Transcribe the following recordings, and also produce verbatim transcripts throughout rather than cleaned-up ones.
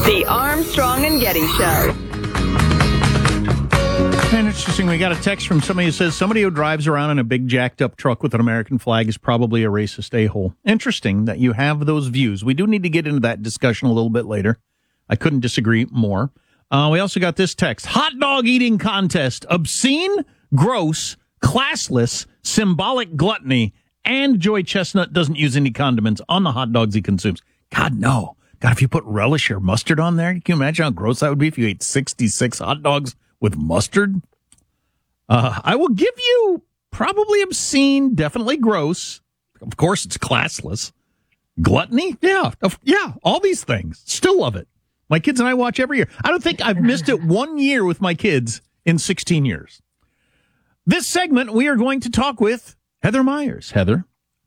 The Armstrong and Getty Show. And interesting, we got a text from somebody who says somebody who drives around in a big jacked up truck with an American flag is probably a racist a-hole. Interesting that you have those views. We do need to get into that discussion a little bit later. I couldn't disagree more. Uh, we also got this text. Hot dog eating contest. Obscene, gross, classless, symbolic gluttony, and Joey Chestnut doesn't use any condiments on the hot dogs he consumes. God, no. God, if you put relish or mustard on there, can you imagine how gross that would be if you ate sixty-six hot dogs with mustard? Uh, I will give you probably obscene, definitely gross. Of course, it's classless. Gluttony? Yeah. Yeah. All these things. Still love it. My kids and I watch every year. I don't think I've missed it one year with my kids in sixteen years. This segment, we are going to talk with Heather Myers. Heather.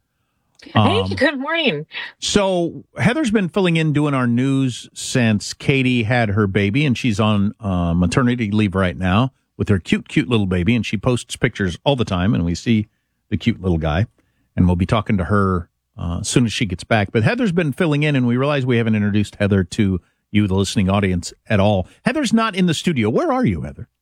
Um, hey, good morning. So Heather's been filling in doing our news since Katie had her baby, and she's on uh, maternity leave right now with her cute, cute little baby, and she posts pictures all the time, and we see the cute little guy, and we'll be talking to her uh, as soon as she gets back. But Heather's been filling in, and we realize we haven't introduced Heather to you, the listening audience, at all. Heather's not in the studio. Where are you, Heather?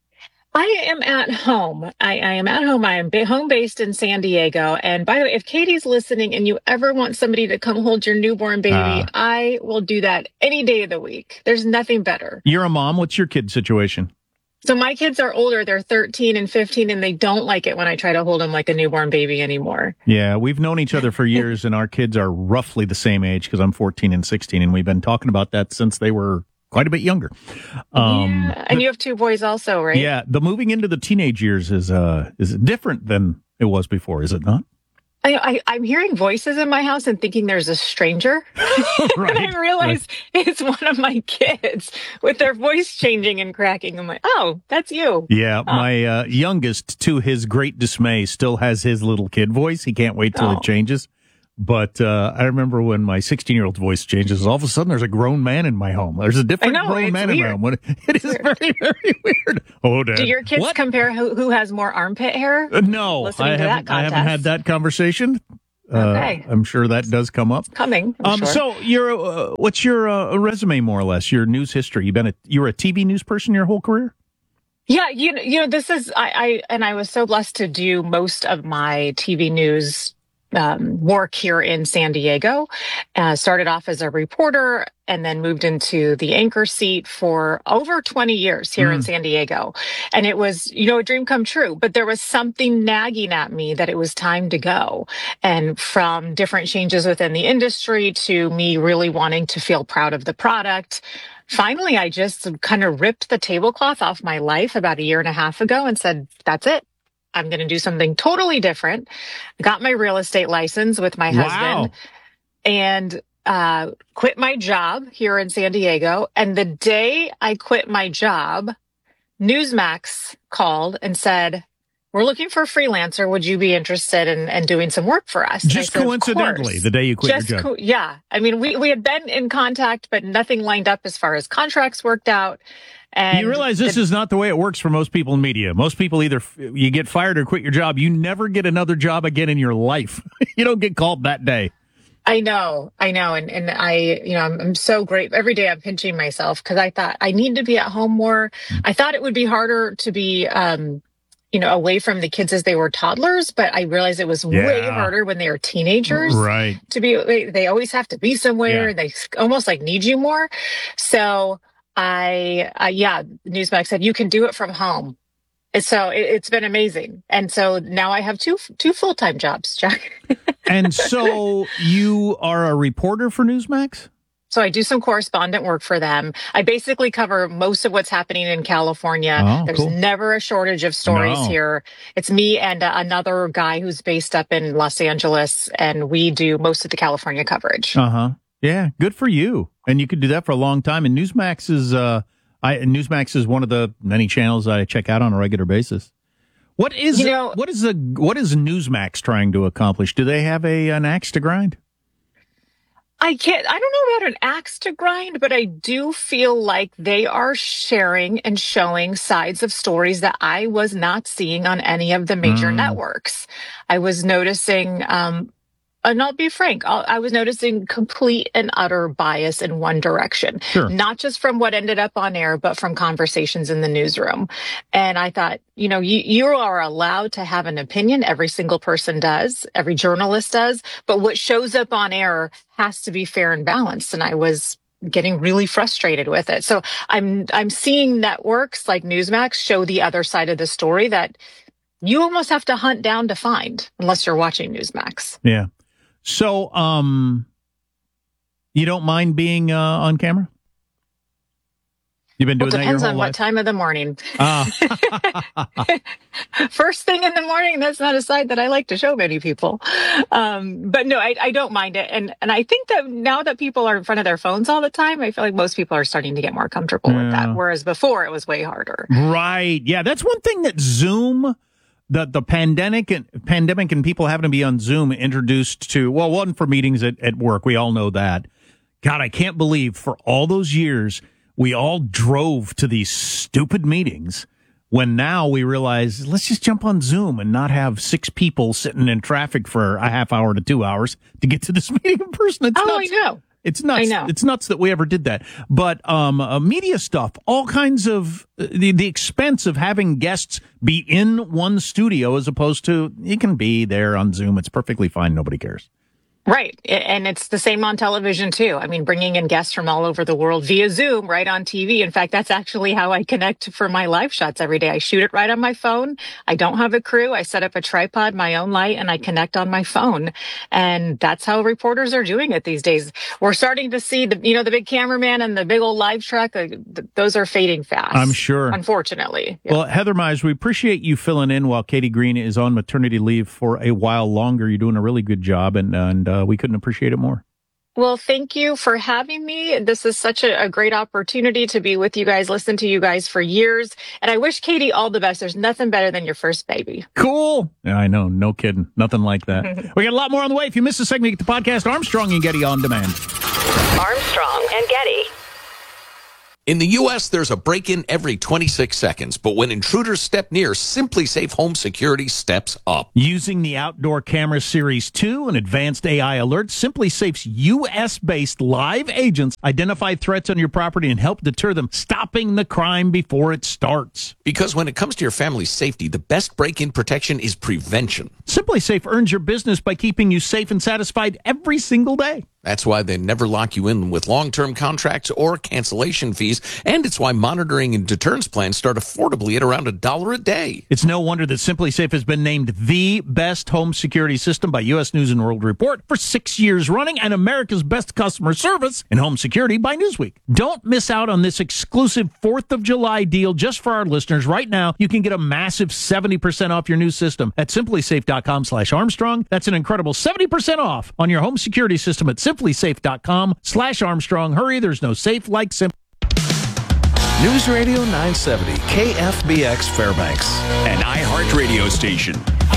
I am at home. I, I am at home. I am ba- home based in San Diego. And by the way, if Katie's listening and you ever want somebody to come hold your newborn baby, uh, I will do that any day of the week. There's nothing better. You're a mom. What's your kid situation? So my kids are older. They're thirteen and fifteen, and they don't like it when I try to hold them like a newborn baby anymore. Yeah, we've known each other for years, and our kids are roughly the same age because I'm fourteen and sixteen, and we've been talking about that since they were quite a bit younger. Um, yeah, and you have two boys also, right? Yeah, the moving into the teenage years is uh is different than it was before, is it not? I, I, I'm hearing voices in my house and thinking there's a stranger. Right, and I realize right. It's one of my kids with their voice changing and cracking. I'm like, oh, that's you. Yeah, oh. my uh, youngest, to his great dismay, still has his little kid voice. He can't wait till oh. it changes. But uh, I remember when my sixteen-year-old voice changes, all of a sudden there's a grown man in my home. There's a different know, grown man weird. in my home. It is weird. very, very weird. Oh, Dad. Do your kids what? compare who, who has more armpit hair? Uh, no, I haven't, I haven't had that conversation. Okay. Uh, I'm sure that does come up. It's coming. I'm um, sure. So, you're, uh, what's your uh, resume, more or less? Your news history? You've been a, you were a T V news person your whole career? Yeah, you know, you know, this is I, I and I was so blessed to do most of my T V news um, work here in San Diego. Uh, started off as a reporter and then moved into the anchor seat for over twenty years here mm. in San Diego. And it was, you know, a dream come true, but there was something nagging at me that it was time to go. And from different changes within the industry to me really wanting to feel proud of the product, finally, I just kind of ripped the tablecloth off my life about a year and a half ago and said, that's it. I'm going to do something totally different. I got my real estate license with my husband wow. and uh, quit my job here in San Diego. And the day I quit my job, Newsmax called and said, we're looking for a freelancer. Would you be interested in, in doing some work for us? Just said, coincidentally, the day you quit Just your job. Co- yeah. I mean, we, we had been in contact, but nothing lined up as far as contracts worked out. And you realize this the, is not the way it works for most people in media. Most people either you get fired or quit your job. You never get another job again in your life. You don't get called that day. I know, I know. And, and I, you know, I'm, I'm so great. Every day I'm pinching myself because I thought I need to be at home more. Mm. I thought it would be harder to be, um, you know, away from the kids as they were toddlers, but I realized it was yeah. way harder when they were teenagers. Right. To be, they, they always have to be somewhere. Yeah. They almost like need you more. So I, uh, yeah, Newsmax said, you can do it from home. And so it, it's been amazing. And so now I have two, two full-time jobs, Jack. And so you are a reporter for Newsmax? So I do some correspondent work for them. I basically cover most of what's happening in California. Oh, There's cool. never a shortage of stories no. here. It's me and uh, another guy who's based up in Los Angeles, and we do most of the California coverage. Uh-huh. Yeah, good for you. And you could do that for a long time. And Newsmax is uh I Newsmax is one of the many channels I check out on a regular basis. What is you know, what is the what is Newsmax trying to accomplish? Do they have a an axe to grind? I can't, I don't know about an axe to grind, but I do feel like they are sharing and showing sides of stories that I was not seeing on any of the major mm. networks. I was noticing, um, And I'll be frank, I'll, I was noticing complete and utter bias in one direction, Sure. Not just from what ended up on air, but from conversations in the newsroom. And I thought, you know, you, you are allowed to have an opinion. Every single person does. Every journalist does. But what shows up on air has to be fair and balanced. And I was getting really frustrated with it. So I'm, I'm seeing networks like Newsmax show the other side of the story that you almost have to hunt down to find unless you're watching Newsmax. Yeah. So, um, you don't mind being uh, on camera? You've been doing well, that your depends whole on life? what time of the morning. Uh. First thing in the morning, that's not a side that I like to show many people. Um, but no, I, I don't mind it. And and I think that now that people are in front of their phones all the time, I feel like most people are starting to get more comfortable Yeah. with that. Whereas before, it was way harder. Right. Yeah, that's one thing that Zoom... The the pandemic and pandemic and people having to be on Zoom introduced to, well, one for meetings at, at work. We all know that. God, I can't believe for all those years we all drove to these stupid meetings when now we realize let's just jump on Zoom and not have six people sitting in traffic for a half hour to two hours to get to this meeting in person. It's Oh, nuts. I know. It's nuts. I know. It's nuts that we ever did that. But um, uh, media stuff, all kinds of uh, the the expense of having guests be in one studio as opposed to you can be there on Zoom. It's perfectly fine. Nobody cares. Right. And it's the same on television, too. I mean, bringing in guests from all over the world via Zoom, right on T V. In fact, that's actually how I connect for my live shots every day. I shoot it right on my phone. I don't have a crew. I set up a tripod, my own light, and I connect on my phone. And that's how reporters are doing it these days. We're starting to see the, you know, the big cameraman and the big old live truck. Uh, th- those are fading fast. I'm sure. Unfortunately. Yeah. Well, Heather Mize, we appreciate you filling in while Katie Green is on maternity leave for a while longer. You're doing a really good job, and, and uh, we couldn't appreciate it more. Well, thank you for having me. This is such a, a great opportunity to be with you guys, listen to you guys for years. And I wish Katie all the best. There's nothing better than your first baby. Cool. Yeah, I know. No kidding. Nothing like that. We got a lot more on the way. If you missed a segment, get the podcast Armstrong and Getty on demand. Armstrong and Getty. In the U S, there's a break-in every twenty-six seconds, but when intruders step near, SimpliSafe Home Security steps up. Using the Outdoor Camera Series two and advanced A I alerts, SimpliSafe's U S-based live agents identify threats on your property and help deter them, stopping the crime before it starts. Because when it comes to your family's safety, the best break-in protection is prevention. SimpliSafe earns your business by keeping you safe and satisfied every single day. That's why they never lock you in with long-term contracts or cancellation fees, and it's why monitoring and deterrence plans start affordably at around a dollar a day. It's no wonder that SimpliSafe has been named the best home security system by U S News and World Report for six years running and America's best customer service in home security by Newsweek. Don't miss out on this exclusive fourth of July deal just for our listeners. Right now, you can get a massive seventy percent off your new system at simplysafe.com slash Armstrong. That's an incredible seventy percent off on your home security system at simplysafe.com slash Armstrong. Hurry, there's no safe like Simply. News Radio nine seventy, K F B X Fairbanks, an iHeart radio station.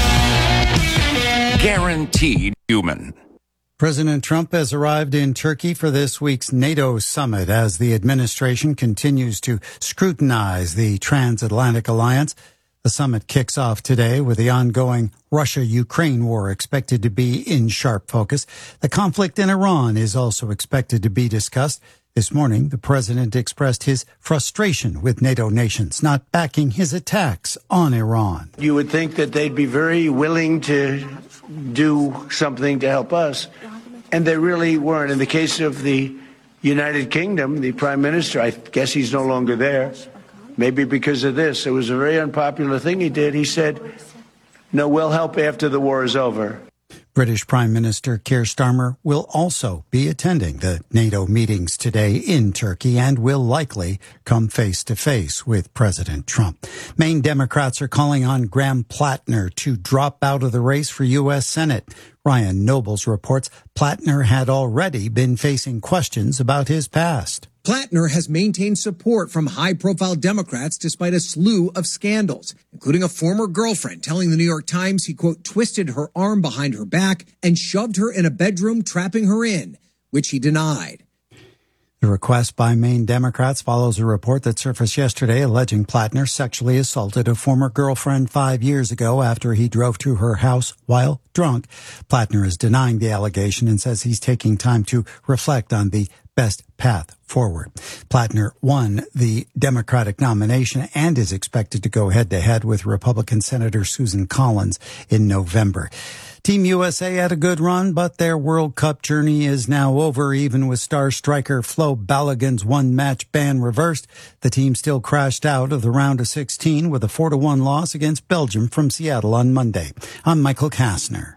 Guaranteed human. President Trump has arrived in Turkey for this week's NATO summit as the administration continues to scrutinize the transatlantic alliance. The summit kicks off today with the ongoing Russia-Ukraine war expected to be in sharp focus. The conflict in Iran is also expected to be discussed. This morning, the president expressed his frustration with NATO nations not backing his attacks on Iran. You would think that they'd be very willing to do something to help us, and they really weren't. In the case of the United Kingdom, the prime minister, I guess he's no longer there, maybe because of this. It was a very unpopular thing he did. He said, no, we'll help after the war is over. British Prime Minister Keir Starmer will also be attending the NATO meetings today in Turkey and will likely come face to face with President Trump. Maine Democrats are calling on Graham Plattner to drop out of the race for U S Senate. Ryan Nobles reports Plattner had already been facing questions about his past. Plattner has maintained support from high-profile Democrats despite a slew of scandals, including a former girlfriend telling the New York Times he, quote, twisted her arm behind her back and shoved her in a bedroom, trapping her in, which he denied. The request by Maine Democrats follows a report that surfaced yesterday alleging Plattner sexually assaulted a former girlfriend five years ago after he drove to her house while drunk. Plattner is denying the allegation and says he's taking time to reflect on the best path forward. Plattner won the Democratic nomination and is expected to go head-to-head with Republican Senator Susan Collins in November. Team U S A had a good run, but their World Cup journey is now over. Even with star striker Flo Balogun's one-match ban reversed, the team still crashed out of the round of sixteen with a four to one loss against Belgium from Seattle on Monday. I'm Michael Kastner.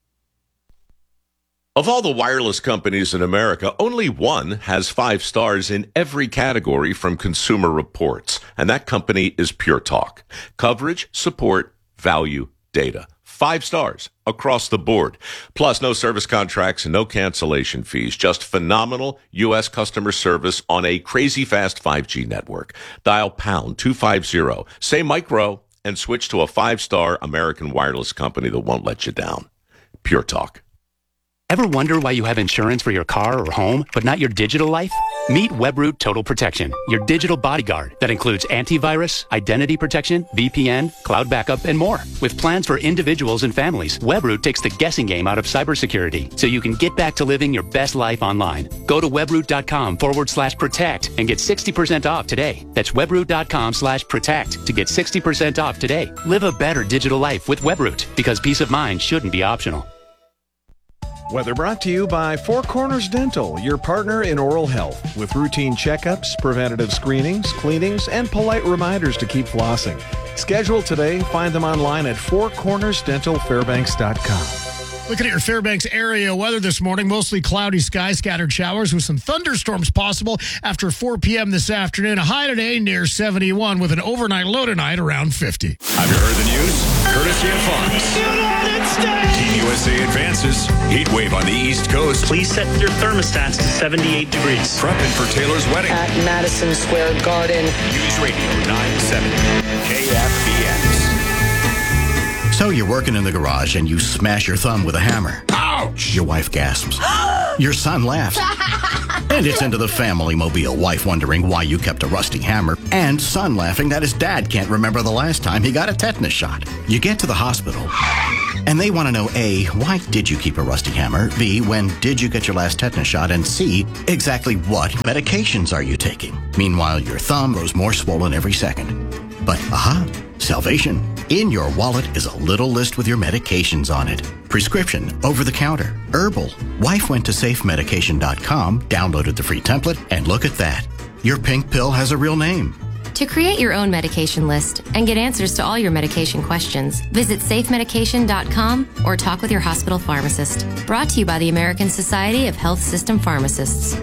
Of all the wireless companies in America, only one has five stars in every category from Consumer Reports, and that company is Pure Talk. Coverage, support, value, data. Five stars across the board. Plus, no service contracts and no cancellation fees. Just phenomenal U S customer service on a crazy fast five G network. Dial pound two fifty, say micro, and switch to a five-star American wireless company that won't let you down. Pure Talk. Ever wonder why you have insurance for your car or home, but not your digital life? Meet Webroot Total Protection, your digital bodyguard that includes antivirus, identity protection, V P N, cloud backup, and more. With plans for individuals and families, Webroot takes the guessing game out of cybersecurity so you can get back to living your best life online. Go to webroot.com forward slash protect and get sixty percent off today. That's webroot.com slash protect to get sixty percent off today. Live a better digital life with Webroot, because peace of mind shouldn't be optional. Weather brought to you by Four Corners Dental, your partner in oral health, with routine checkups, preventative screenings, cleanings, and polite reminders to keep flossing. Schedule today. Find them online at four corners dental fairbanks dot com. Looking at your Fairbanks area weather this morning, mostly cloudy skies, scattered showers with some thunderstorms possible after four p.m. this afternoon. A high today near seventy-one with an overnight low tonight around fifty. Have you heard the news? Courtesy of Fox. United States! Team U S A advances. Heat wave on the East Coast. Please set your thermostats to seventy-eight degrees. Prepping for Taylor's wedding. At Madison Square Garden. News Radio nine seventy K F B X. So you're working in the garage and you smash your thumb with a hammer. Ouch! Your wife gasps. Your son laughs. And it's into the family mobile. Wife wondering why you kept a rusty hammer. And son laughing that his dad can't remember the last time he got a tetanus shot. You get to the hospital. And they want to know A, why did you keep a rusty hammer? B, when did you get your last tetanus shot? And C, exactly what medications are you taking? Meanwhile, your thumb grows more swollen every second. But, aha, salvation. In your wallet is a little list with your medications on it. Prescription, over-the-counter, herbal. Wife went to safe medication dot com, downloaded the free template, and look at that. Your pink pill has a real name. To create your own medication list and get answers to all your medication questions, visit safe medication dot com or talk with your hospital pharmacist. Brought to you by the American Society of Health System Pharmacists.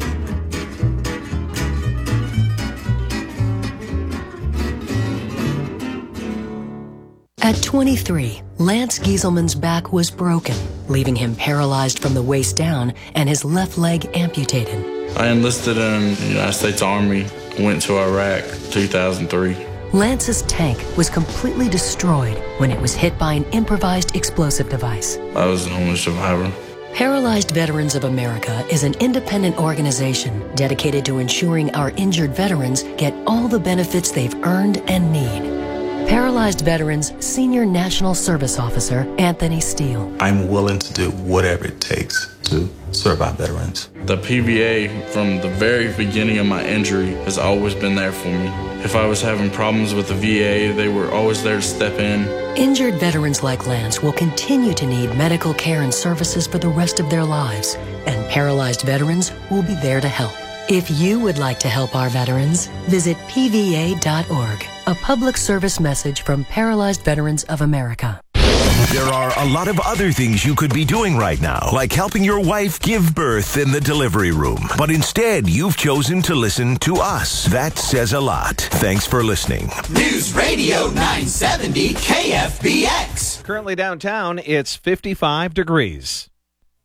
At twenty-three, Lance Gieselman's back was broken, leaving him paralyzed from the waist down and his left leg amputated. I enlisted in the United States Army, went to Iraq two thousand three. Lance's tank was completely destroyed when it was hit by an improvised explosive device. I was the only survivor. Paralyzed Veterans of America is an independent organization dedicated to ensuring our injured veterans get all the benefits they've earned and need. Paralyzed Veterans Senior National Service Officer Anthony Steele. I'm willing to do whatever it takes to serve our veterans. The P V A, from the very beginning of my injury, has always been there for me. If I was having problems with the V A, they were always there to step in. Injured veterans like Lance will continue to need medical care and services for the rest of their lives, and Paralyzed Veterans will be there to help. If you would like to help our veterans, visit P V A dot org. A public service message from Paralyzed Veterans of America. There are a lot of other things you could be doing right now, like helping your wife give birth in the delivery room. But instead, you've chosen to listen to us. That says a lot. Thanks for listening. News Radio nine seventy K F B X. Currently downtown, it's fifty-five degrees.